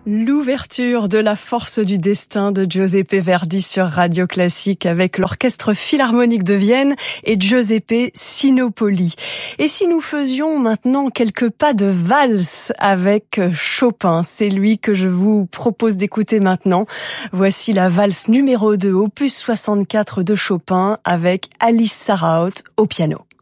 L'ouverture de La Force du Destin de Giuseppe Verdi sur Radio Classique avec l'Orchestre Philharmonique de Vienne et Giuseppe Sinopoli. Et si nous faisions maintenant quelques pas de valse avec Chopin, c'est lui que je vous propose d'écouter maintenant. Voici la valse numéro 2, opus 64 de Chopin avec Alice Sarraute au piano.